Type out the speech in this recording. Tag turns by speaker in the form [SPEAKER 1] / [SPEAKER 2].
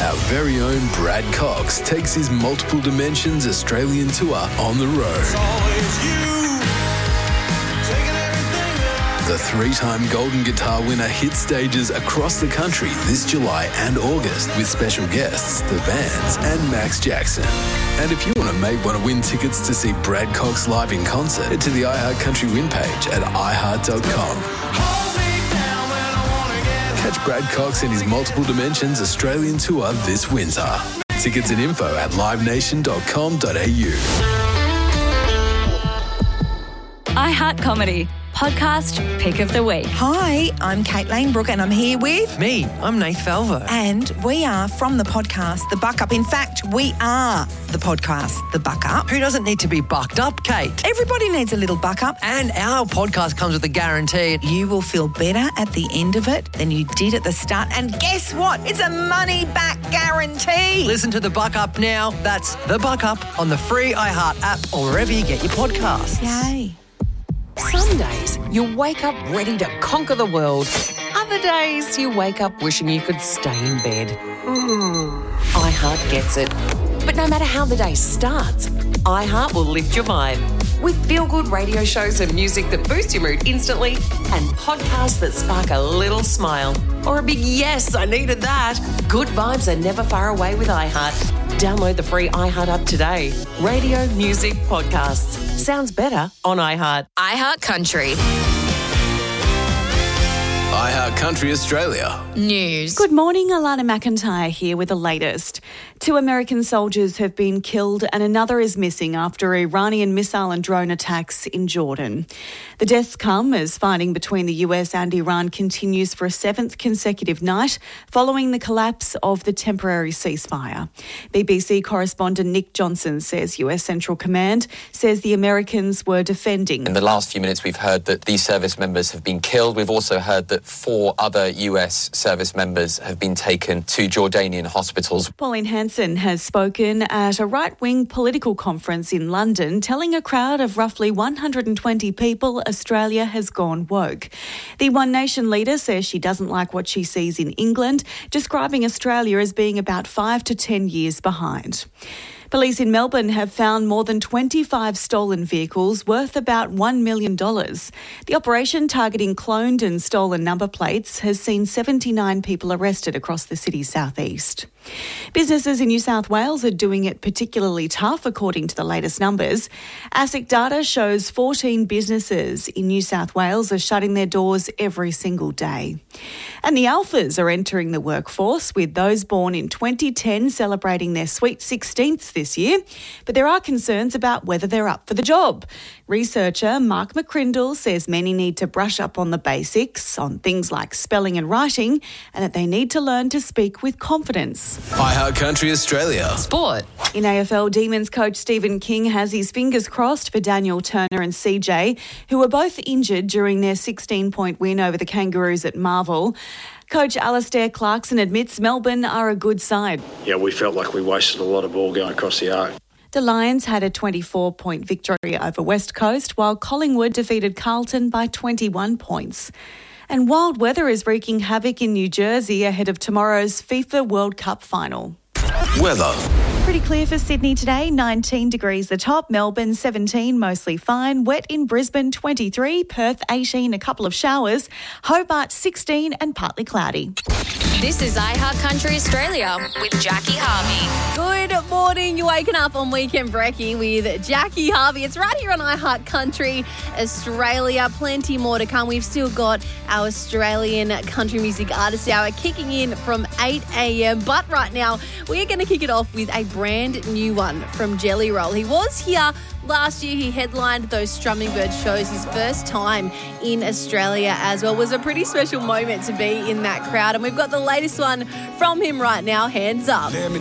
[SPEAKER 1] Our very own Brad Cox takes his Multiple Dimensions Australian tour on the road. The three-time Golden Guitar winner hits stages across the country this July and August with special guests, The Vans and Max Jackson. And if you want to win tickets to see Brad Cox live in concert, head to the iHeart Country win page at iHeart.com. Catch Brad Cox in his Multiple Dimensions Australian tour this winter. Tickets and info at livenation.com.au.
[SPEAKER 2] iHeart Comedy Podcast Pick of the Week.
[SPEAKER 3] Hi, I'm Kate Lanebrook and I'm here with...
[SPEAKER 4] Me, I'm Nath Falvo.
[SPEAKER 3] And we are from the podcast The Buck Up. In fact, we are the podcast The Buck Up.
[SPEAKER 4] Who doesn't need to be bucked up, Kate?
[SPEAKER 3] Everybody needs a little buck up.
[SPEAKER 4] And our podcast comes with a guarantee.
[SPEAKER 3] You will feel better at the end of it than you did at the start. And guess what? It's a money-back guarantee.
[SPEAKER 4] Listen to The Buck Up now. That's The Buck Up on the free iHeart app or wherever you get your podcasts.
[SPEAKER 3] Yay.
[SPEAKER 5] Some days you wake up ready to conquer the world. Other days you wake up wishing you could stay in bed. iHeart gets it. But no matter how the day starts, iHeart will lift your vibe. With feel-good radio shows and music that boost your mood instantly and podcasts that spark a little smile or a big yes, I needed that. Good vibes are never far away with iHeart. Download the free iHeart app today. Radio, music, podcasts. Sounds better on iHeart.
[SPEAKER 2] iHeart Country
[SPEAKER 1] iHeart Country Australia.
[SPEAKER 2] News.
[SPEAKER 6] Good morning, Alana McIntyre here with the latest. 2 American soldiers have been killed and another is missing after Iranian missile and drone attacks in Jordan. The deaths come as fighting between the US and Iran continues for a 7th consecutive night following the collapse of the temporary ceasefire. BBC correspondent Nick Johnson says US Central Command says the Americans were defending.
[SPEAKER 7] In the last few minutes, we've heard that these service members have been killed. We've also heard that 4 other US service members have been taken to Jordanian hospitals.
[SPEAKER 6] Pauline Hanson has spoken at a right-wing political conference in London, telling a crowd of roughly 120 people Australia has gone woke. The One Nation leader says she doesn't like what she sees in England, describing Australia as being about 5 to 10 years behind. Police in Melbourne have found more than 25 stolen vehicles worth about $1 million. The operation targeting cloned and stolen number plates has seen 79 people arrested across the city's southeast. Businesses in New South Wales are doing it particularly tough, according to the latest numbers. ASIC data shows 14 businesses in New South Wales are shutting their doors every single day. And the Alphas are entering the workforce, with those born in 2010 celebrating their sweet 16th this year. But there are concerns about whether they're up for the job. Researcher Mark McCrindle says many need to brush up on the basics, on things like spelling and writing, and that they need to learn to speak with confidence.
[SPEAKER 1] iHeart Country Australia.
[SPEAKER 2] Sport.
[SPEAKER 6] In AFL, Demons coach Stephen King has his fingers crossed for Daniel Turner and CJ, who were both injured during their 16-point win over the Kangaroos at Marvel. Coach Alistair Clarkson admits Melbourne are a good side.
[SPEAKER 8] Yeah, we felt like we wasted a lot of ball going across the arc.
[SPEAKER 6] The Lions had a 24-point victory over West Coast, while Collingwood defeated Carlton by 21 points. And wild weather is wreaking havoc in New Jersey ahead of tomorrow's FIFA World Cup final.
[SPEAKER 1] Weather.
[SPEAKER 6] Pretty clear for Sydney today, 19 degrees the top, Melbourne 17, mostly fine, wet in Brisbane 23, Perth 18, a couple of showers, Hobart 16 and partly cloudy.
[SPEAKER 2] This is iHeart Country Australia with Jackie Harvey.
[SPEAKER 9] Good morning. You're waking up on Weekend Brekkie with Jackie Harvey. It's right here on iHeart Country Australia. Plenty more to come. We've still got our Australian country music artist hour kicking in from 8 a.m. But right now, we're going to kick it off with a brand new one from Jelly Roll. He was here last year. He headlined those Strumming Bird shows. His first time in Australia as well. It was a pretty special moment to be in that crowd. And we've got the latest one from him right now. Hands up.